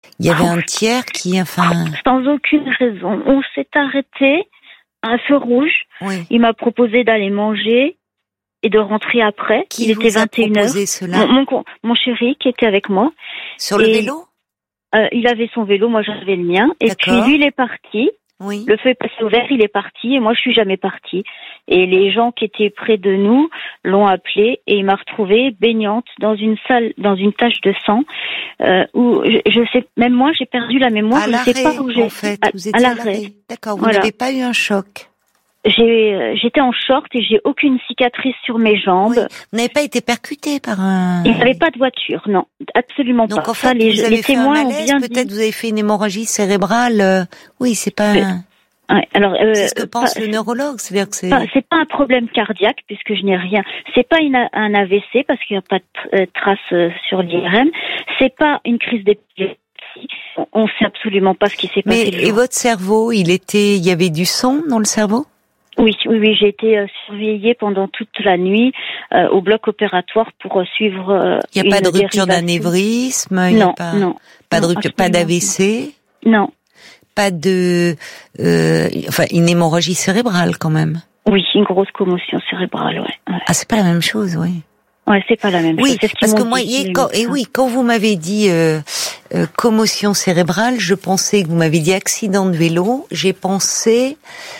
Il y avait un tiers qui, Sans aucune raison. On s'est arrêté à un feu rouge. Oui. Il m'a proposé d'aller manger et de rentrer après. Qui il vous était a 21h. proposé cela? Mon chéri qui était avec moi. Sur le vélo? Il avait son vélo, moi j'avais le mien. Et puis lui, il est parti. Oui. Le feu est passé au vert, il est parti et moi je suis jamais partie. Et les gens qui étaient près de nous l'ont appelé et il m'a retrouvée baignante dans une salle, dans une tache de sang où je sais, même moi j'ai perdu la mémoire. À je l'arrêt, sais pas où j'ai. en fait, vous étiez à l'arrêt. D'accord, vous n'avez pas eu un choc. J'étais en short et j'ai aucune cicatrice sur mes jambes. Oui. Vous n'avez pas été percuté par un... Il n'y avait pas de voiture, non, absolument pas. Donc en fait, vous avez fait un malaise, peut-être vous avez fait une hémorragie cérébrale. Oui, c'est pas... Ouais, alors, c'est ce que pense le neurologue, c'est-à-dire que c'est pas un problème cardiaque puisque je n'ai rien. C'est pas un AVC parce qu'il n'y a pas de trace sur l'IRM. C'est pas une crise d'épilepsie. On sait absolument pas ce qui s'est passé. Mais et votre cerveau, il y avait du sang dans le cerveau? Oui, j'ai été surveillée pendant toute la nuit au bloc opératoire pour suivre. Il n'y a pas de rupture d'anévrisme? Non, pas d'AVC? Non. Pas de, une hémorragie cérébrale quand même. Oui, une grosse commotion cérébrale, ouais. Ah, c'est pas la même chose, oui. Ouais, c'est pas la même chose. Oui, parce que moi, quand vous m'avez dit commotion cérébrale, je pensais que vous m'avez dit accident de vélo. J'ai pensé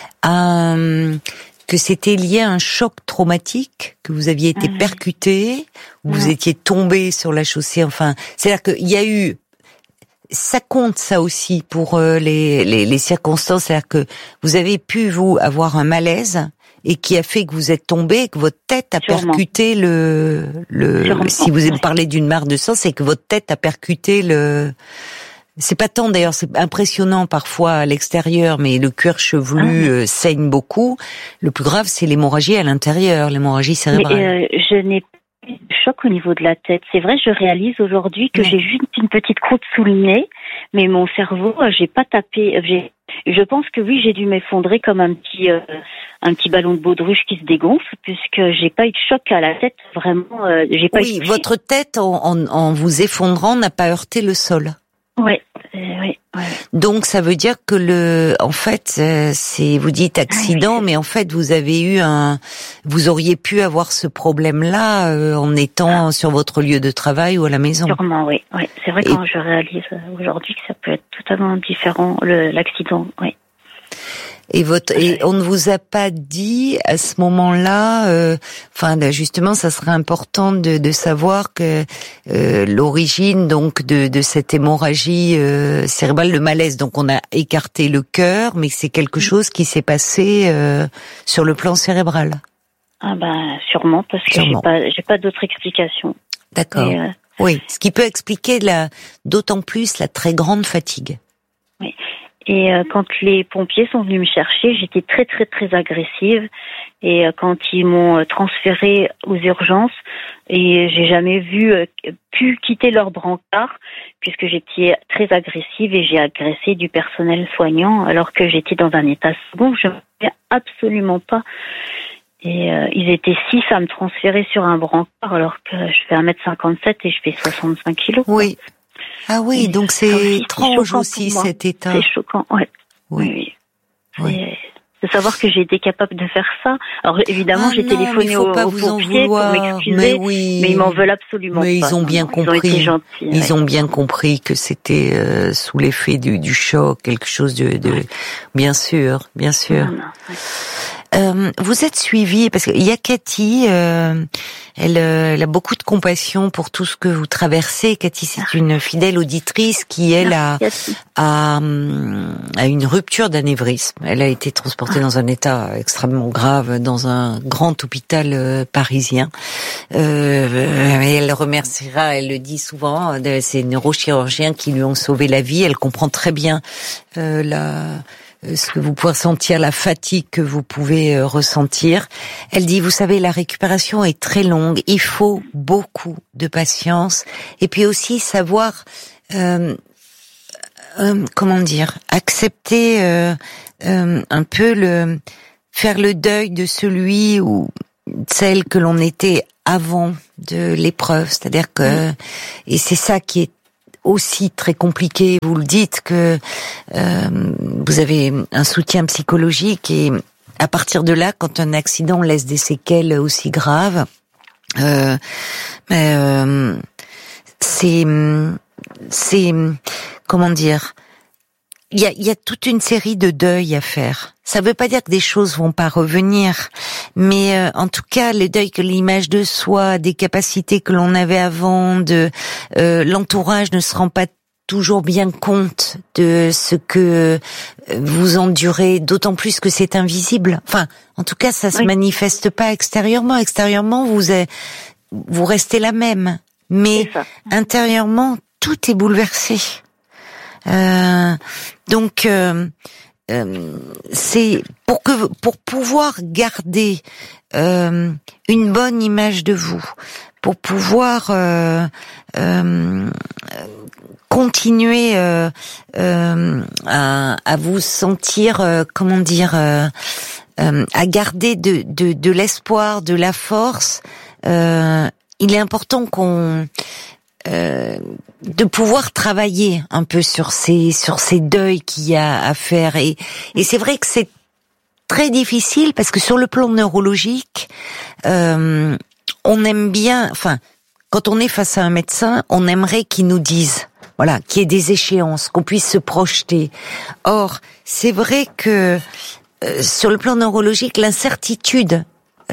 que c'était lié à un choc traumatique, que vous aviez été percuté, vous étiez tombé sur la chaussée. Enfin, c'est-à-dire qu'il y a eu. Ça compte ça aussi pour les circonstances, c'est-à-dire que vous avez pu vous avoir un malaise et qui a fait que vous êtes tombé, et que votre tête a percuté le. Si vous me parlez d'une mare de sang, c'est que votre tête a percuté le. C'est pas tant d'ailleurs, c'est impressionnant parfois à l'extérieur, mais le cuir chevelu saigne beaucoup. Le plus grave, c'est l'hémorragie à l'intérieur, l'hémorragie cérébrale. Mais, je n'ai choc au niveau de la tête. C'est vrai, je réalise aujourd'hui que j'ai juste une petite croûte sous le nez, mais mon cerveau, j'ai pas tapé. Je pense que oui, j'ai dû m'effondrer comme un petit ballon de baudruche qui se dégonfle, puisque j'ai pas eu de choc à la tête. Vraiment, j'ai pas. Oui, votre tête en vous effondrant n'a pas heurté le sol. Oui. Donc ça veut dire que en fait, vous dites accident, mais en fait vous auriez pu avoir ce problème-là en étant sur votre lieu de travail ou à la maison. Sûrement, oui. C'est vrai quand je réalise aujourd'hui que ça peut être totalement différent l'accident, oui. Et on ne vous a pas dit à ce moment-là, justement, ça serait important de savoir que l'origine donc de cette hémorragie cérébrale, le malaise. Donc on a écarté le cœur, mais c'est quelque chose qui s'est passé sur le plan cérébral. Ah sûrement parce que j'ai pas d'autre explication. D'accord. Oui, ce qui peut expliquer d'autant plus la très grande fatigue. Oui. Et quand les pompiers sont venus me chercher, j'étais très très très agressive. Et quand ils m'ont transférée aux urgences, et j'ai jamais pu quitter leur brancard puisque j'étais très agressive et j'ai agressé du personnel soignant alors que j'étais dans un état second. Je ne savais absolument pas. Et ils étaient 6 à me transférer sur un brancard alors que je fais 1m57 et je fais 65 kilos. Oui. Ah oui, donc c'est étrange aussi cet état. C'est choquant, ouais. Oui. De savoir que j'ai été capable de faire ça. Alors évidemment, j'ai téléphoné aux pompiers pour m'excuser, mais ils m'en veulent absolument pas. Mais ils ont bien compris. Ils ont été gentils. Ils ont bien compris que c'était sous l'effet du choc, quelque chose de bien sûr. Vous êtes suivi parce qu'il y a Cathy, elle a beaucoup de compassion pour tout ce que vous traversez. Cathy, c'est une fidèle auditrice qui elle a une rupture d'anévrisme. Elle a été transportée dans un état extrêmement grave dans un grand hôpital parisien. Et elle remerciera, elle le dit souvent, ces neurochirurgiens qui lui ont sauvé la vie. Elle comprend très bien ce que vous pouvez ressentir, la fatigue que vous pouvez ressentir. Elle dit, vous savez, la récupération est très longue, il faut beaucoup de patience, et puis aussi savoir, accepter un peu faire le deuil de celui ou celle que l'on était avant de l'épreuve, c'est-à-dire que, et c'est ça qui est aussi très compliqué. Vous le dites que vous avez un soutien psychologique et à partir de là, quand un accident laisse des séquelles aussi graves, c'est comment dire, il y a toute une série de deuils à faire. Ça veut pas dire que des choses vont pas revenir, mais en tout cas, le deuil, que l'image de soi, des capacités que l'on avait avant, de l'entourage ne se rend pas toujours bien compte de ce que vous endurez, d'autant plus que c'est invisible. Enfin, en tout cas, ça se manifeste pas extérieurement. Extérieurement, vous restez la même, mais intérieurement, tout est bouleversé. Donc, c'est pour pouvoir garder une bonne image de vous, pour pouvoir continuer à vous sentir, comment dire, à garder de l'espoir, de la force. Il est important de pouvoir travailler un peu sur ces deuils qu'il y a à faire, et c'est vrai que c'est très difficile parce que sur le plan neurologique, on aime bien, enfin, quand on est face à un médecin, on aimerait qu'il nous dise, voilà, qu'il y ait des échéances, qu'on puisse se projeter. Or, c'est vrai que sur le plan neurologique, l'incertitude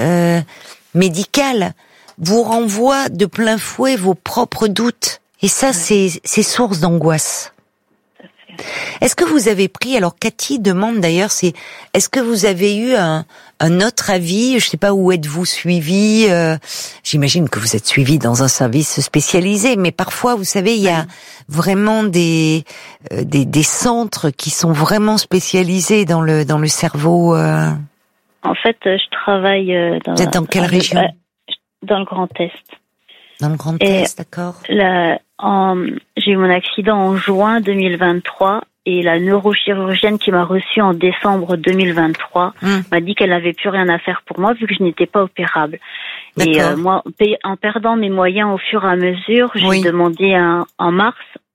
médicale vous renvoie de plein fouet vos propres doutes. Et ça, c'est source d'angoisse. Est-ce que vous avez pris, alors Cathy demande d'ailleurs, est-ce que vous avez eu un autre avis? Je sais pas, où êtes-vous suivi? J'imagine que vous êtes suivi dans un service spécialisé, mais parfois, vous savez, il y a vraiment des centres qui sont vraiment spécialisés dans le cerveau. En fait, je travaille vous êtes dans quelle région? Dans le Grand Est. Dans le Grand Est, d'accord. J'ai eu mon accident en juin 2023 et la neurochirurgienne qui m'a reçue en décembre 2023 m'a dit qu'elle n'avait plus rien à faire pour moi vu que je n'étais pas opérable. D'accord. Et moi, en perdant mes moyens au fur et à mesure, j'ai demandé en mars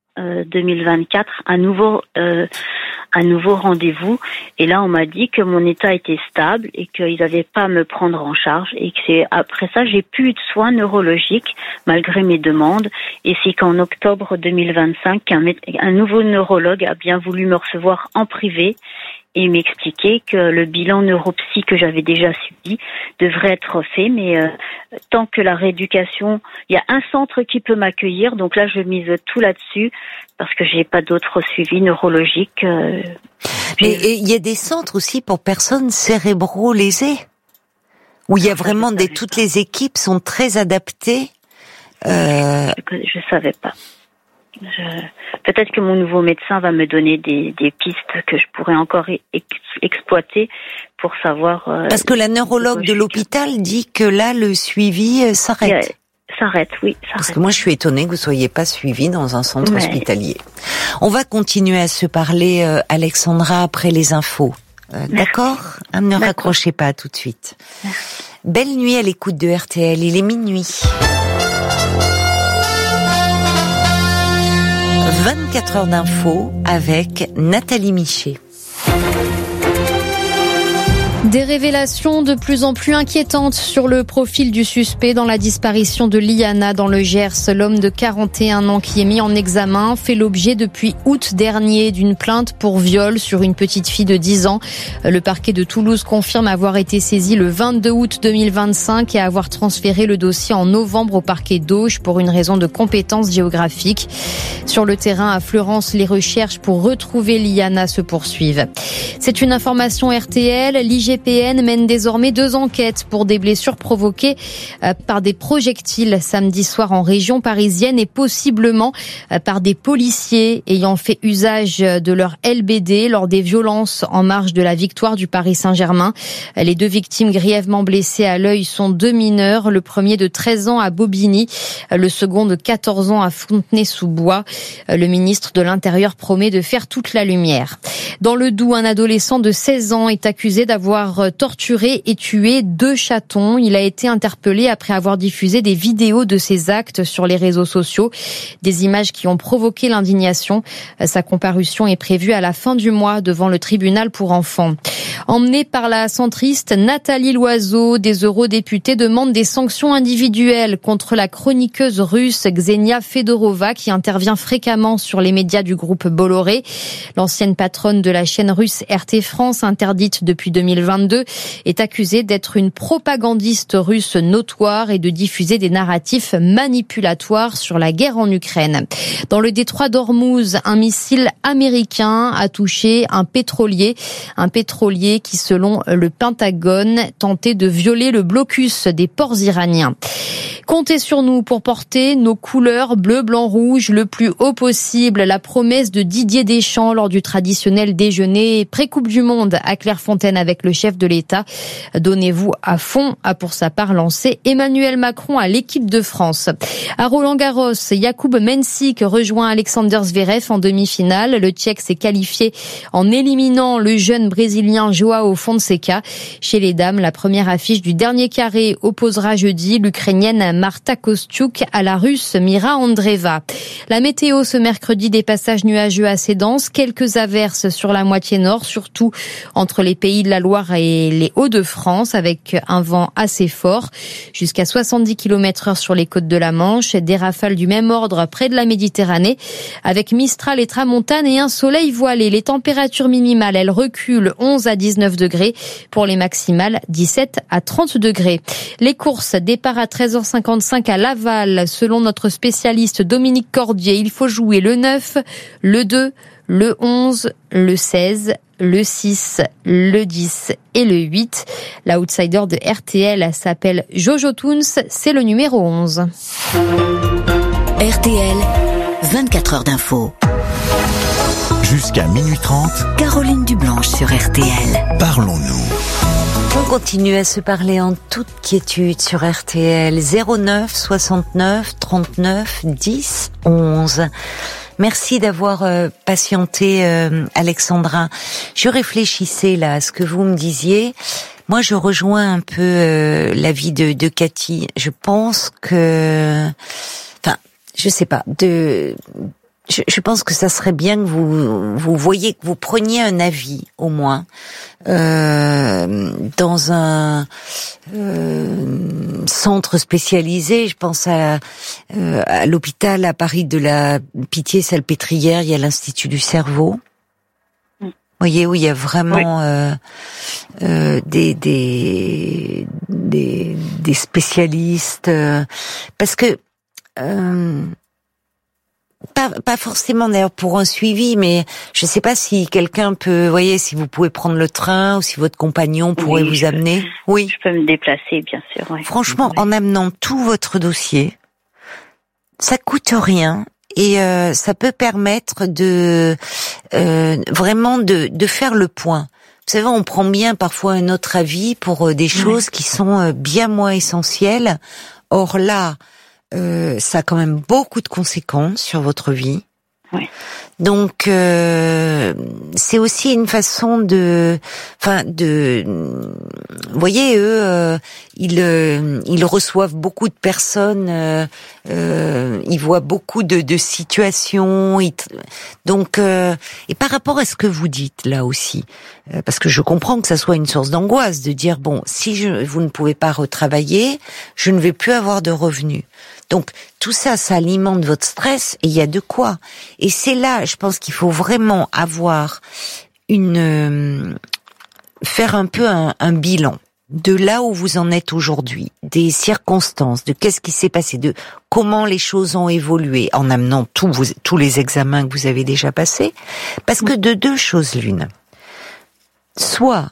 2024 un nouveau rendez-vous, et là on m'a dit que mon état était stable et qu'ils n'avaient pas à me prendre en charge, et que c'est après ça j'ai plus eu de soins neurologiques malgré mes demandes, et c'est qu'en octobre 2025 un nouveau neurologue a bien voulu me recevoir en privé et m'expliquer que le bilan neuropsy que j'avais déjà subi devrait être fait, mais tant que la rééducation, il y a un centre qui peut m'accueillir, donc là je mise tout là-dessus parce que j'ai pas d'autres suivis neurologiques. Mais il y a des centres aussi pour personnes cérébro-lésées, où il y a vraiment toutes les équipes sont très adaptées. Je savais pas. Peut-être que mon nouveau médecin va me donner des pistes que je pourrais encore exploiter pour savoir. Parce que la neurologue de l'hôpital dit que là, le suivi s'arrête. S'arrête, oui. Parce que moi, je suis étonnée que vous soyez pas suivi dans un centre hospitalier. On va continuer à se parler, Alexandra, après les infos. D'accord ? Ne raccrochez pas tout de suite. Merci. Belle nuit à l'écoute de RTL. Il est minuit. 24 heures d'infos avec Nathalie Miché. Des révélations de plus en plus inquiétantes sur le profil du suspect dans la disparition de Liana dans le Gers. L'homme de 41 ans qui est mis en examen fait l'objet depuis août dernier d'une plainte pour viol sur une petite fille de 10 ans. Le parquet de Toulouse confirme avoir été saisi le 22 août 2025 et avoir transféré le dossier en novembre au parquet d'Auch pour une raison de compétence géographique. Sur le terrain à Fleurance, les recherches pour retrouver Liana se poursuivent. C'est une information RTL. L'IGPN mène désormais 2 enquêtes pour des blessures provoquées par des projectiles samedi soir en région parisienne et possiblement par des policiers ayant fait usage de leur LBD lors des violences en marge de la victoire du Paris Saint-Germain. Les 2 victimes grièvement blessées à l'œil sont 2 mineurs, le premier de 13 ans à Bobigny, le second de 14 ans à Fontenay-sous-Bois. Le ministre de l'Intérieur promet de faire toute la lumière. Dans le Doubs, un adolescent de 16 ans est accusé d'avoir avoir torturé et tué 2 chatons. Il a été interpellé après avoir diffusé des vidéos de ses actes sur les réseaux sociaux. Des images qui ont provoqué l'indignation. Sa comparution est prévue à la fin du mois devant le tribunal pour enfants. Emmenée par la centriste Nathalie Loiseau, des eurodéputés demandent des sanctions individuelles contre la chroniqueuse russe Ksenia Fedorova qui intervient fréquemment sur les médias du groupe Bolloré. L'ancienne patronne de la chaîne russe RT France, interdite depuis 2022, est accusée d'être une propagandiste russe notoire et de diffuser des narratifs manipulatoires sur la guerre en Ukraine. Dans le détroit d'Ormuz, un missile américain a touché un pétrolier qui, selon le Pentagone, tentait de violer le blocus des ports iraniens. Comptez sur nous pour porter nos couleurs bleu, blanc, rouge le plus haut possible. La promesse de Didier Deschamps lors du traditionnel déjeuner pré-Coupe du Monde à Clairefontaine avec le chef de l'État. Donnez-vous à fond, a pour sa part lancé Emmanuel Macron à l'équipe de France. À Roland-Garros, Jakub Mensik rejoint Alexander Zverev en demi-finale. Le Tchèque s'est qualifié en éliminant le jeune Brésilien Joao Fonseca. Chez les dames, la première affiche du dernier carré opposera jeudi l'Ukrainienne Marta Kostyuk à la Russe Mira Andreeva. La météo ce mercredi, des passages nuageux assez denses, quelques averses sur la moitié nord, surtout entre les Pays de la Loire et les Hauts-de-France, avec un vent assez fort, jusqu'à 70 km/h sur les côtes de la Manche, des rafales du même ordre près de la Méditerranée, avec Mistral et Tramontane et un soleil voilé. Les températures minimales, elles reculent 11 à 19 degrés, pour les maximales 17 à 30 degrés. Les courses, départ à 13h55 à Laval, selon notre spécialiste Dominique Cordier. Il faut jouer le 9, le 2, le 11, le 16, le 6, le 10 et le 8. L'outsider de RTL s'appelle Jojo Toons, c'est le numéro 11. RTL, 24 heures d'info. Jusqu'à minuit 30. Caroline Dublanche sur RTL. Parlons-nous. On continue à se parler en toute quiétude sur RTL 09 69 39 10 11. Merci d'avoir patienté, Alexandra. Je réfléchissais là à ce que vous me disiez. Moi, je rejoins un peu l'avis de Cathy. Je pense que, enfin, je sais pas, je pense que ça serait bien que vous voyez, que vous preniez un avis au moins dans un centre spécialisé. Je pense à l'hôpital à Paris de la Pitié-Salpêtrière. Il y a l'Institut du cerveau. Vous voyez, où il y a vraiment des spécialistes, parce que pas forcément d'ailleurs pour un suivi, mais je sais pas si quelqu'un peut, voyez, si vous pouvez prendre le train ou si votre compagnon pourrait vous amener. Oui. Je peux me déplacer, bien sûr. Ouais. Franchement, en amenant tout votre dossier, ça coûte rien et ça peut permettre de vraiment de faire le point. Vous savez, on prend bien parfois un autre avis pour des choses qui sont bien moins essentielles. Or là, ça a quand même beaucoup de conséquences sur votre vie. Oui. Donc c'est aussi une façon vous voyez, eux ils reçoivent beaucoup de personnes, ils voient beaucoup de situations, donc et par rapport à ce que vous dites là aussi, parce que je comprends que ça soit une source d'angoisse de dire bon, si vous ne pouvez pas retravailler, je ne vais plus avoir de revenus. Donc tout ça, ça alimente votre stress et il y a de quoi. Et c'est là, je pense qu'il faut vraiment avoir faire un peu un bilan de là où vous en êtes aujourd'hui, des circonstances, de qu'est-ce qui s'est passé, de comment les choses ont évolué, en amenant tous les examens que vous avez déjà passés, parce que de deux choses l'une, soit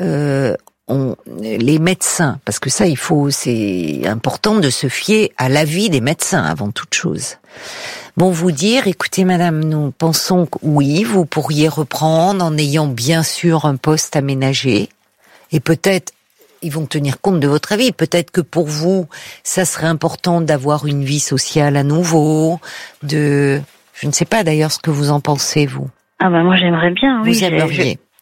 les médecins, parce que ça, c'est important de se fier à l'avis des médecins avant toute chose, vont vous dire, écoutez madame, nous pensons que oui, vous pourriez reprendre en ayant bien sûr un poste aménagé, et peut-être ils vont tenir compte de votre avis. Peut-être que pour vous, ça serait important d'avoir une vie sociale à nouveau, je ne sais pas d'ailleurs ce que vous en pensez, vous. Ah bah moi j'aimerais bien, oui. Vous aimeriez.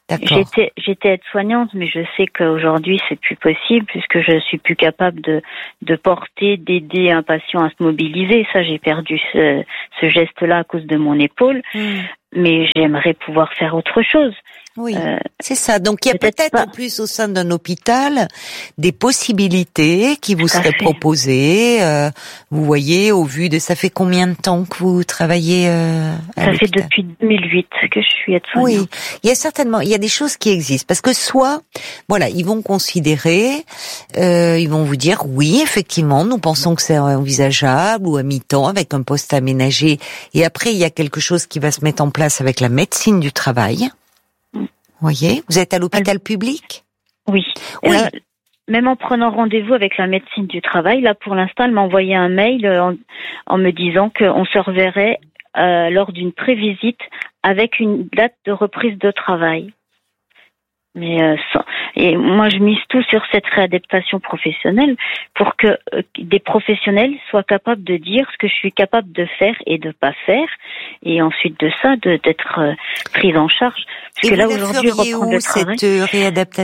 D'accord. J'étais aide-soignante, mais je sais qu'aujourd'hui c'est plus possible puisque je suis plus capable de porter, d'aider un patient à se mobiliser. Ça, j'ai perdu ce geste-là à cause de mon épaule. Mais j'aimerais pouvoir faire autre chose. Oui, c'est ça. Donc il y a peut-être en plus au sein d'un hôpital des possibilités qui vous seraient proposées. Vous voyez, au vu de ça fait combien de temps que vous travaillez à Ça l'hôpital ? fait depuis 2008 que je suis aide-soignante. Oui, il y a des choses qui existent parce que soit, voilà, ils vont considérer, ils vont vous dire oui, effectivement, nous pensons que c'est envisageable ou à mi-temps avec un poste aménagé. Et après, il y a quelque chose qui va se mettre en place avec la médecine du travail. Vous voyez, vous êtes à l'hôpital public ? Oui. Oui. Là, même en prenant rendez-vous avec la médecine du travail, là pour l'instant, elle m'a envoyé un mail en me disant qu'on se reverrait lors d'une prévisite avec une date de reprise de travail. Mais et moi, je mise tout sur cette réadaptation professionnelle pour que des professionnels soient capables de dire ce que je suis capable de faire et de pas faire, et ensuite de ça, d'être prise en charge. Parce et que là vous aujourd'hui, feriez reprendre où le travail. cette réadaptation ?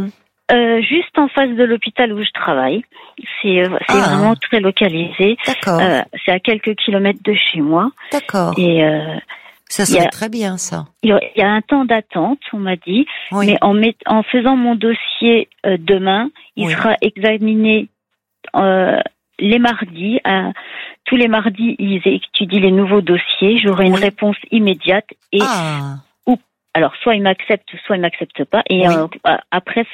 Juste en face de l'hôpital où je travaille. C'est vraiment très localisé. D'accord. C'est à quelques kilomètres de chez moi. D'accord. Et ça serait très bien, ça. Il y a un temps d'attente, on m'a dit, mais en faisant mon dossier demain, il sera examiné les mardis. Tous les mardis, ils étudient les nouveaux dossiers. J'aurai une réponse immédiate et alors soit ils m'acceptent, soit ils m'acceptent pas. Et après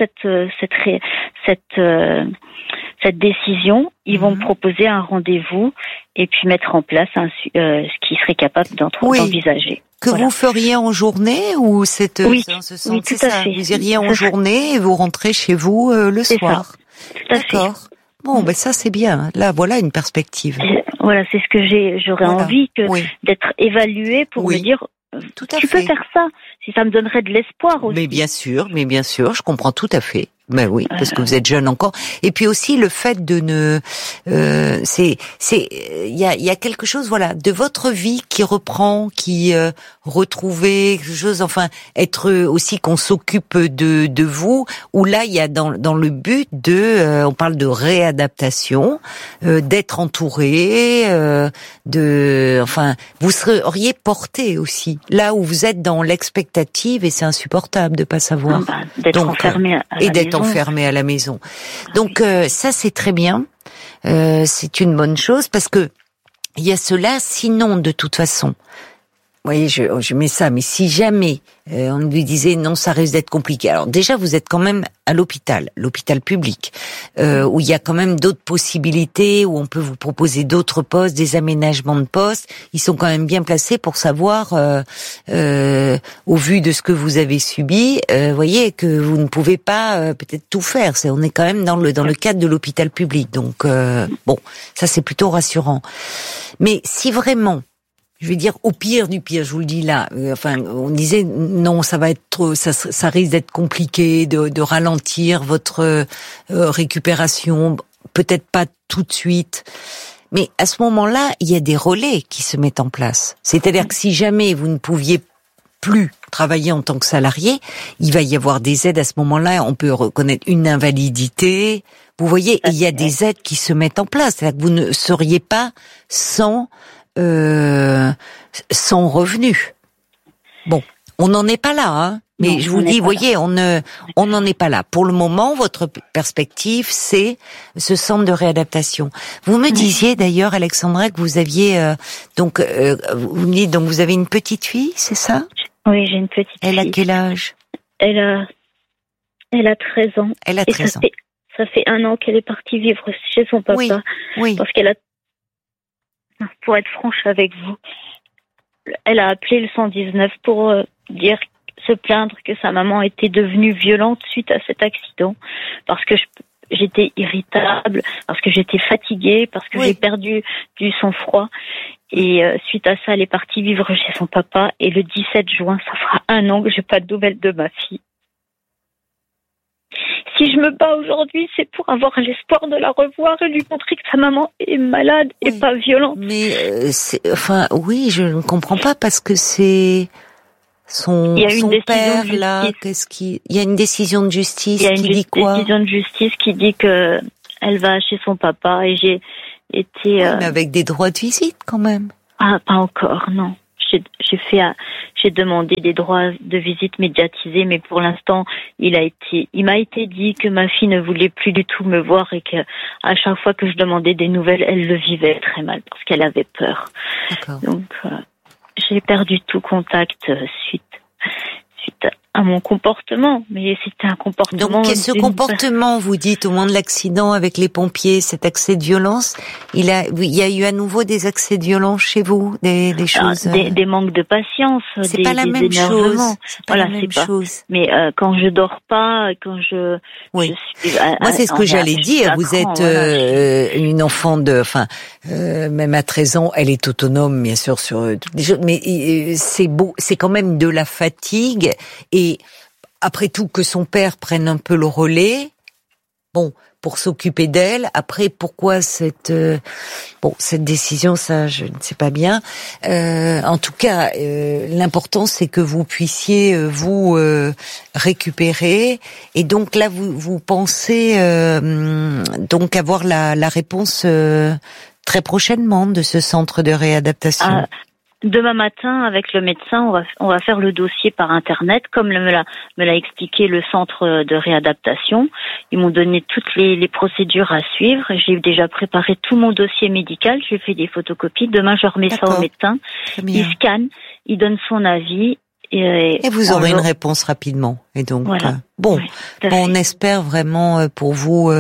cette décision, ils vont me proposer un rendez-vous et puis mettre en place ce qu'ils seraient capables d'envisager. Que vous feriez en journée ou c'est en ce sens, tout à fait. Vous iriez en journée et vous rentrez chez vous le soir. D'accord. Bon, ben ça c'est bien. Là, voilà une perspective. Voilà, c'est ce que j'aurais envie d'être évaluée pour me dire. Tu peux faire ça, si ça me donnerait de l'espoir aussi. Mais bien sûr, je comprends tout à fait. Ben oui, parce que vous êtes jeune encore. Et puis aussi le fait de il y a quelque chose, voilà, de votre vie qui reprend, qui retrouver quelque chose, enfin être aussi qu'on s'occupe de vous. Où là il y a dans le but on parle de réadaptation, d'être entouré, vous seriez porté aussi. Là où vous êtes dans l'expectative et c'est insupportable de pas savoir. D'être enfermé enfermé à la maison. Donc ça c'est très bien. C'est une bonne chose parce que il y a cela. Sinon, de toute façon, vous voyez, je mets ça. Mais si jamais on lui disait non, ça risque d'être compliqué. Alors déjà, vous êtes quand même à l'hôpital public, où il y a quand même d'autres possibilités, où on peut vous proposer d'autres postes, des aménagements de postes. Ils sont quand même bien placés pour savoir, au vu de ce que vous avez subi, voyez que vous ne pouvez pas peut-être tout faire. On est quand même dans le cadre de l'hôpital public. Donc bon, ça c'est plutôt rassurant. Mais si vraiment, je vais dire au pire du pire, je vous le dis là. On disait non, ça va être trop, ça risque d'être compliqué de ralentir votre récupération. Peut-être pas tout de suite, mais à ce moment-là, il y a des relais qui se mettent en place. C'est-à-dire que si jamais vous ne pouviez plus travailler en tant que salarié, il va y avoir des aides à ce moment-là. On peut reconnaître une invalidité. Vous voyez, il y a des aides qui se mettent en place. C'est-à-dire que vous ne seriez pas sans revenu. Bon, on n'en est pas là, hein. Mais je vous dis, voyez, on n'en est pas là. Pour le moment, votre perspective, c'est ce centre de réadaptation. Vous me disiez d'ailleurs, Alexandra, que vous aviez vous me dites donc vous avez une petite fille, c'est ça? Oui, j'ai une petite fille. Elle a quel âge? Elle a 13 ans. Elle a 13 ans. Ça fait 1 an qu'elle est partie vivre chez son papa. Oui. Parce qu'elle a, pour être franche avec vous, elle a appelé le 119 pour se plaindre que sa maman était devenue violente suite à cet accident, parce que j'étais irritable, parce que j'étais fatiguée, parce que j'ai perdu du sang-froid. Et suite à ça, elle est partie vivre chez son papa. Et le 17 juin, ça fera 1 an que j'ai pas de nouvelles de ma fille. Si je me bats aujourd'hui, c'est pour avoir l'espoir de la revoir et lui montrer que sa maman est malade et pas violente. Mais oui, je ne comprends pas parce que c'est son père là, il y a une décision de justice qui dit quoi? Il y a une décision de justice qui dit que elle va chez son papa et j'ai été. Mais avec des droits de visite quand même. Ah, pas encore, non. J'ai demandé des droits de visite médiatisés, mais pour l'instant, il m'a été dit que ma fille ne voulait plus du tout me voir et que à chaque fois que je demandais des nouvelles, elle le vivait très mal parce qu'elle avait peur. D'accord. Donc, j'ai perdu tout contact suite à mon comportement, mais c'était un comportement. Donc, ce comportement, vous dites, au moment de l'accident avec les pompiers, cet accès de violence, il y a eu à nouveau des accès de violence chez vous, des choses. Des manques de patience, c'est pas la même chose. C'est pas la même chose. Mais quand je dors pas, quand je suis. Moi, c'est ce que j'allais dire. Vous êtes une enfant même à 13 ans, elle est autonome, bien sûr, sur toutes les choses. Mais c'est quand même de la fatigue. Et après tout, que son père prenne un peu le relais, pour s'occuper d'elle. Après, pourquoi cette décision, ça, je ne sais pas bien. En tout cas, l'important, c'est que vous puissiez vous récupérer. Et donc là, vous pensez donc avoir la réponse très prochainement de ce centre de réadaptation. Demain matin, avec le médecin, on va faire le dossier par Internet, comme me l'a expliqué le centre de réadaptation. Ils m'ont donné toutes les procédures à suivre. J'ai déjà préparé tout mon dossier médical. J'ai fait des photocopies. Demain, je remets ça au médecin. Il scanne, il donne son avis. Et vous aurez une réponse rapidement. Et donc, voilà. On espère vraiment pour vous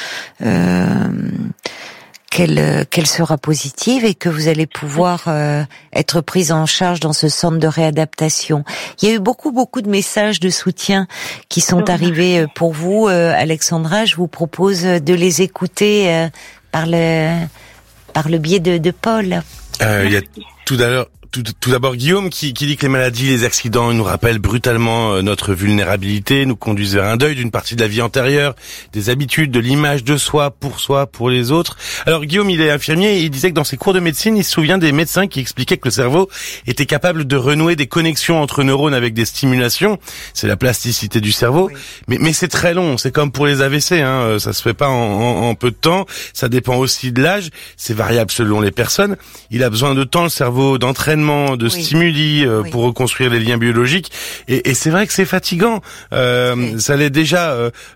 qu'elle sera positive et que vous allez pouvoir être prise en charge dans ce centre de réadaptation. Il y a eu beaucoup de messages de soutien qui sont arrivés pour vous, Alexandra. Je vous propose de les écouter par le biais de Paul. Il y a tout d'abord Guillaume qui dit que les maladies, les accidents nous rappellent brutalement notre vulnérabilité, nous conduisent vers un deuil d'une partie de la vie antérieure, des habitudes, de l'image de soi, pour les autres. Alors Guillaume, il est infirmier et il disait que dans ses cours de médecine, il se souvient des médecins qui expliquaient que le cerveau était capable de renouer des connexions entre neurones avec des stimulations. C'est la plasticité du cerveau. Oui. Mais c'est très long, c'est comme pour les AVC, ça se fait pas en peu de temps, ça dépend aussi de l'âge, c'est variable selon les personnes. Il a besoin de temps, le cerveau, d'entraînement, de stimuli pour reconstruire les liens biologiques et c'est vrai que c'est fatigant. Ça l'est déjà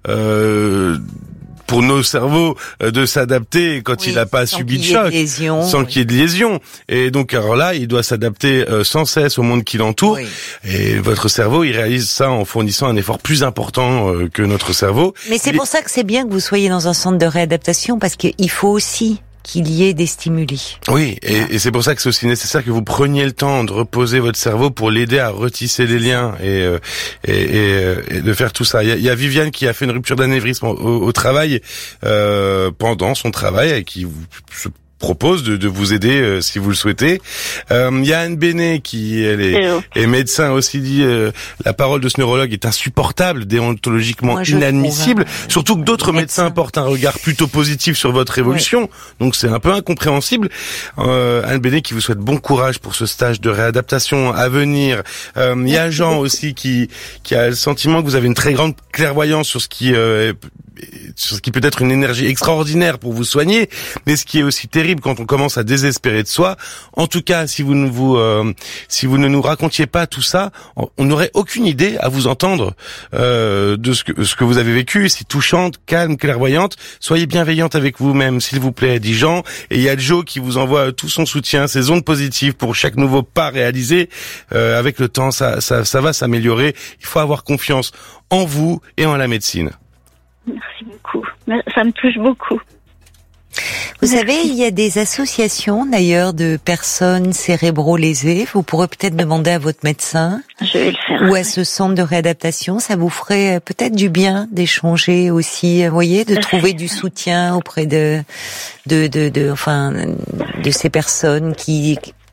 pour nos cerveaux de s'adapter quand il n'a pas subi de choc, sans qu'il y ait de lésion. Et donc alors là, il doit s'adapter sans cesse au monde qui l'entoure. Oui. Et votre cerveau, il réalise ça en fournissant un effort plus important que notre cerveau. Mais c'est pour ça que c'est bien que vous soyez dans un centre de réadaptation, parce qu'il faut aussi qu'il y ait des stimuli. Oui, et c'est pour ça que c'est aussi nécessaire que vous preniez le temps de reposer votre cerveau pour l'aider à retisser les liens et de faire tout ça. Il y a Viviane qui a fait une rupture d'anévrisme au travail pendant son travail et qui se propose de vous aider si vous le souhaitez. Il y a Anne Bénet qui est médecin aussi, dit la parole de ce neurologue est insupportable, déontologiquement inadmissible, surtout que d'autres médecins portent un regard plutôt positif sur votre évolution, donc c'est un peu incompréhensible. Anne Bénet qui vous souhaite bon courage pour ce stage de réadaptation à venir. Il y a Jean aussi qui a le sentiment que vous avez une très grande clairvoyance sur ce qui peut être une énergie extraordinaire pour vous soigner, mais ce qui est aussi terrible quand on commence à désespérer de soi. En tout cas, si vous ne nous racontiez pas tout ça, on n'aurait aucune idée à vous entendre de ce que vous avez vécu. Si touchante, calme, clairvoyante, soyez bienveillante avec vous-même, s'il vous plaît, dit Jean. Et il y a Joe qui vous envoie tout son soutien, ses ondes positives pour chaque nouveau pas réalisé. Avec le temps, ça va s'améliorer. Il faut avoir confiance en vous et en la médecine. Merci beaucoup. Ça me touche beaucoup. Vous savez, il y a des associations d'ailleurs de personnes cérébro-lésées. Vous pourrez peut-être demander à votre médecin. Je vais le faire. Ou à ce centre de réadaptation. Ça vous ferait peut-être du bien d'échanger aussi, vous voyez, de trouver du soutien auprès de ces personnes qui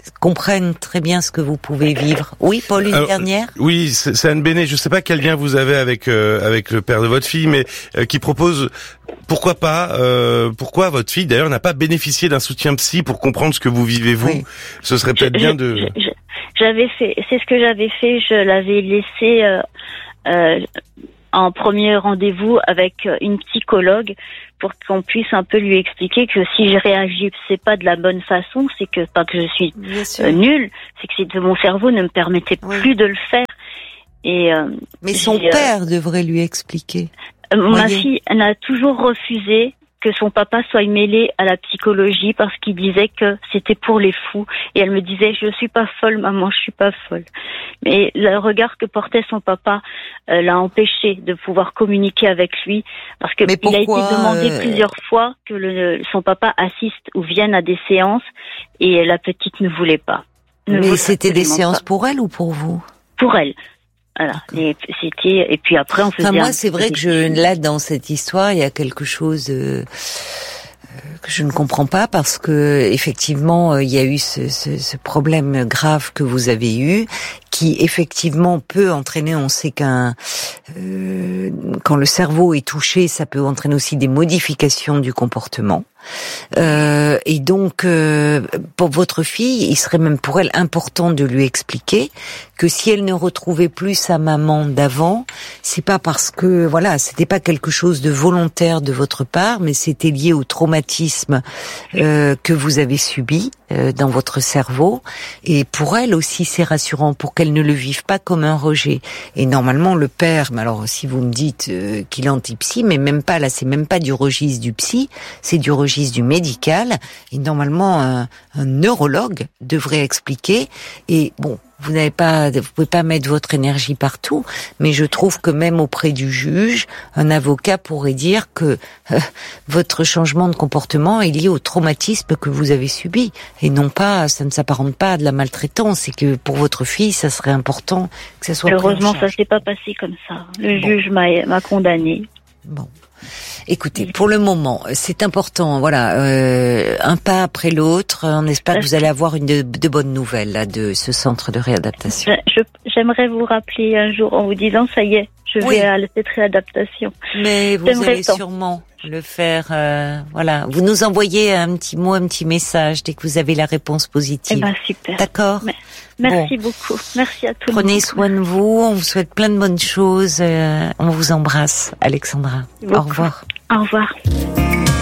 comprennent très bien ce que vous pouvez vivre. Oui, Paul, une dernière. Oui, c'est Anne Bénet. Je sais pas quel lien vous avez avec le père de votre fille, mais qui propose pourquoi votre fille d'ailleurs n'a pas bénéficié d'un soutien psy pour comprendre ce que vous vivez vous. Oui. Ce serait peut-être bien de. C'est ce que j'avais fait. Je l'avais laissé en premier rendez-vous avec une psychologue pour qu'on puisse un peu lui expliquer que si je réagissais pas de la bonne façon, c'est que pas que je suis nulle, c'est que mon cerveau ne me permettait plus de le faire. Mais son père devrait lui expliquer. Ma fille, elle a toujours refusé que son papa soit mêlé à la psychologie parce qu'il disait que c'était pour les fous. Et elle me disait, je suis pas folle, maman, je suis pas folle. Mais le regard que portait son papa l'a empêché de pouvoir communiquer avec lui parce que il a été demandé plusieurs fois que son papa assiste ou vienne à des séances et la petite ne voulait pas. Mais c'était des séances pour elle ou pour vous? Pour elle. Voilà. Et puis après on faisait. Enfin, moi, c'est vrai que là, dans cette histoire, il y a quelque chose que je ne comprends pas parce que effectivement, il y a eu ce problème grave que vous avez eu, qui effectivement peut entraîner. On sait quand le cerveau est touché, ça peut entraîner aussi des modifications du comportement. Et donc, pour votre fille, il serait même pour elle important de lui expliquer que si elle ne retrouvait plus sa maman d'avant, c'est pas parce que, c'était pas quelque chose de volontaire de votre part, mais c'était lié au traumatisme que vous avez subi dans votre cerveau. Et pour elle aussi, c'est rassurant pour qu'elle ne le vive pas comme un rejet. Et normalement, le père, mais alors si vous me dites qu'il est anti-psy, mais même pas là, c'est même pas du registre du psy, c'est du registre du médical, et normalement un neurologue devrait expliquer. Et bon, vous pouvez pas mettre votre énergie partout, mais je trouve que même auprès du juge, un avocat pourrait dire que votre changement de comportement est lié au traumatisme que vous avez subi, et non pas, ça ne s'apparente pas à de la maltraitance, et que pour votre fille, ça serait important que ça soit pris en charge. Heureusement, ça s'est pas passé comme ça. Le juge m'a condamné. Bon. Écoutez, pour le moment, c'est important, un pas après l'autre. On espère que vous allez avoir de bonnes nouvelles là, de ce centre de réadaptation. J'aimerais vous rappeler un jour en vous disant, ça y est, je vais à cette réadaptation. Mais vous allez sûrement le faire, Vous nous envoyez un petit mot, un petit message dès que vous avez la réponse positive. Super. D'accord. Merci beaucoup. Merci à tous. Prenez soin de vous. On vous souhaite plein de bonnes choses. On vous embrasse, Alexandra. Au revoir. Au revoir.